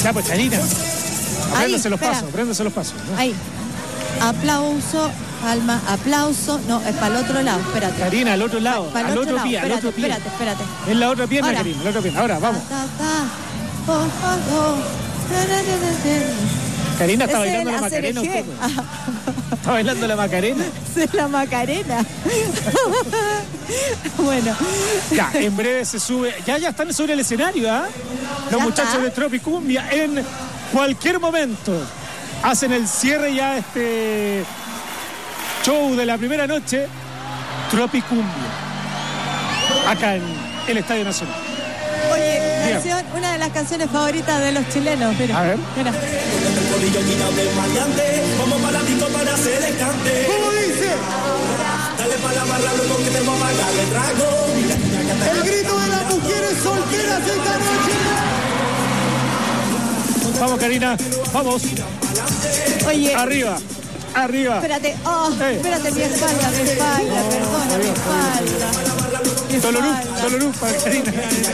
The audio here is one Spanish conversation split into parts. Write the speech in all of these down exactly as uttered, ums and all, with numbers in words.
Ya, pues, Karina. Apréndase Ahí, los espera. pasos, apréndase los pasos. ¿no? Ahí. Aplauso, palma, aplauso. No, es para el otro lado, espérate. Karina, al otro lado, Para el al otro otro lado, pie, al espérate, otro pie. espérate, espérate. Es la otra pierna, Ahora. Karina, la otra pierna. Ahora, vamos. Ta, ta, oh, oh, oh. Ta, ta, ta, ta. Karina está Ese bailando es la el Macarena. A C R G. Usted, pues. Está bailando la Macarena. Es la Macarena. Bueno. Ya, en breve se sube. Ya, ya están sobre el escenario, ¿ah? Los Ya muchachos está. de Tropicumbia en cualquier momento hacen el cierre ya este show de la primera noche. Tropicumbia. Acá en el Estadio Nacional. Oye, Dígame. canción, una de las canciones favoritas de los chilenos. Mira, A ver. mira. Vamos para la disco para hacer el cante. ¿Cómo dice? Dale para la barra, loco, que te vamos a pagar el trago. El grito de las mujeres solteras esta noche. Vamos, Karina, vamos. Oye, Arriba, arriba. espérate, oh, Eh. espérate, mi espalda, mi espalda, perdona, mi espalda. Mi Dolorú, espalda, Dolorú para Karina.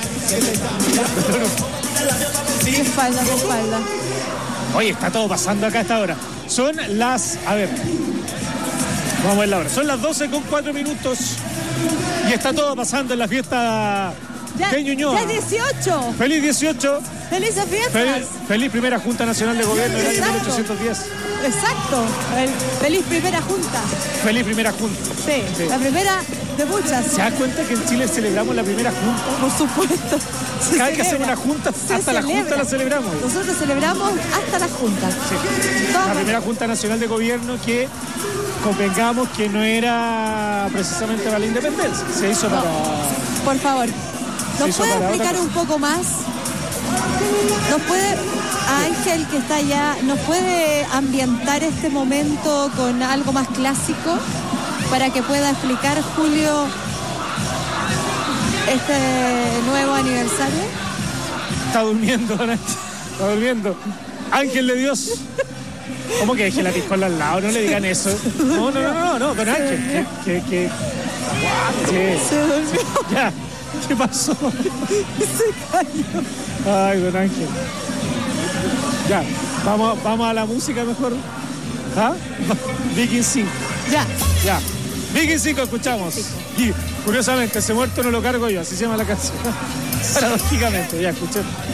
mi espalda, mi espalda. Oye, está todo pasando acá a esta hora. Son las... A ver. Vamos a ver la hora. Son las doce con cuatro minutos. Y está todo pasando en la fiesta Ya, de Ñuñoa. ya dieciocho. Feliz dieciocho. Felices fiestas. Feliz, feliz primera Junta Nacional de Gobierno del año Exacto. mil ochocientos diez. Exacto. El feliz primera junta. Feliz primera Junta. Sí, Sí. la primera de muchas. ¿Se da cuenta que en Chile celebramos la primera Junta? Por supuesto. Se Cada vez que hacemos celebra. una junta, Se hasta la celebra. Junta la celebramos. Nosotros celebramos hasta la junta. Sí. Todas La las- primera Junta Nacional de Gobierno que convengamos que no era precisamente para la independencia. Se hizo para... Por favor, Se ¿nos hizo puede para otra explicar cosa. un poco más? ¿Nos puede, a Ángel que está allá, nos puede ambientar este momento con algo más clásico para que pueda explicar, Julio, este nuevo aniversario? Está durmiendo, Nacho. Está durmiendo. Ángel de Dios. ¿Cómo que deje la piscola al lado? No le digan eso. No, no, no, no, no, don Ángel. Que, que, que... Sí. Se durmió, Ya. ¿Qué pasó? se cayó. Ay, don Ángel. Ya. Vamos, vamos a la música mejor. ¿Ah? Viking cinco. Ya, Ya. Viking cinco escuchamos. Y curiosamente, ese muerto no lo cargo yo. Así se llama la canción. Paradójicamente. Ya, escuchemos.